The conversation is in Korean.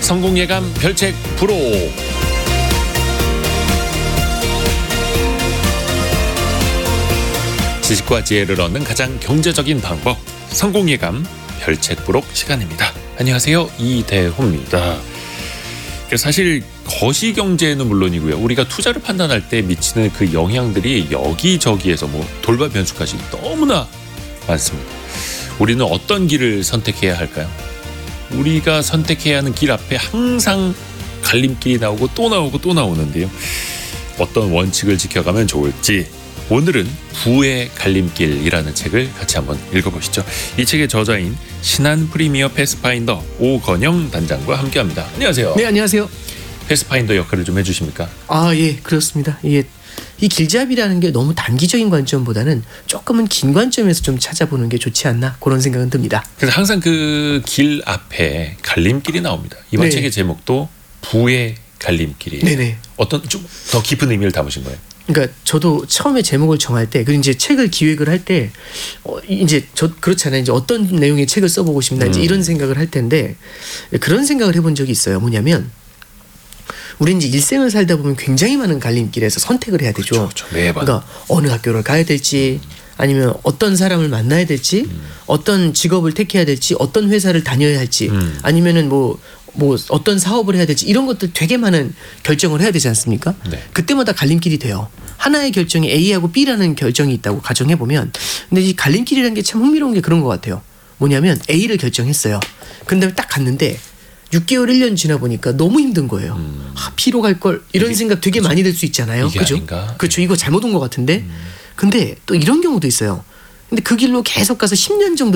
성공예감 별책 부록. 지식과 지혜를 얻는 가장 경제적인 방법, 성공예감 별책 부록 시간입니다. 안녕하세요, 이대호입니다. 사실 거시경제는 물론이고요, 우리가 투자를 판단할 때 미치는 그 영향들이 여기저기에서 돌발 변수까지 너무나 많습니다. 우리는 어떤 길을 선택해야 할까요? 우리가 선택해야 하는 길 앞에 항상 갈림길이 나오고 또 나오고 또 나오는데요. 어떤 원칙을 지켜가면 좋을지 오늘은 부의 갈림길이라는 책을 같이 한번 읽어보시죠. 이 책의 저자인 신한 프리미어 패스파인더 오건영 단장과 함께합니다. 안녕하세요. 네, 안녕하세요. 패스파인더 역할을 좀 해주십니까? 예, 그렇습니다. 이 길잡이라는 게 너무 단기적인 관점보다는 조금은 긴 관점에서 좀 찾아보는 게 좋지 않나, 그런 생각은 듭니다. 그래서 항상 그 길 앞에 갈림길이 나옵니다. 이번 책의 제목도 부의 갈림길이에요. 네네. 어떤 좀 더 깊은 의미를 담으신 거예요? 그러니까 저도 처음에 제목을 정할 때, 그리고 이제 책을 기획을 할 때, 이제 저 그렇잖아요. 이제 어떤 내용의 책을 써보고 싶나, 이제 이런 생각을 할 텐데, 그런 생각을 해본 적이 있어요. 뭐냐면, 우리 이제 일생을 살다 보면 굉장히 많은 갈림길에서 선택을 해야 되죠. 그렇죠. 매번. 그러니까 어느 학교를 가야 될지, 아니면 어떤 사람을 만나야 될지, 어떤 직업을 택해야 될지, 어떤 회사를 다녀야 할지, 아니면은 뭐 어떤 사업을 해야 될지, 이런 것들 되게 많은 결정을 해야 되지 않습니까? 네. 그때마다 그때마다 갈림길이 돼요. 하나의 결정이 A하고 B라는 결정이 있다고 가정해보면, 근데 이 갈림길이라는 게 참 흥미로운 게 그런 것 같아요. 뭐냐면 A를 결정했어요. 근데 딱 갔는데 6개월 1년 지나 보니까 너무 힘든 거예요. B로 갈 걸, 이런 생각 되게 많이 들 수 있잖아요. 이게 그죠? 아닌가? 그렇죠. 이거 잘못 온 것 같은데. 근데 또 이런 경우도 있어요. 근데 그 길로 계속 가서 10년 정도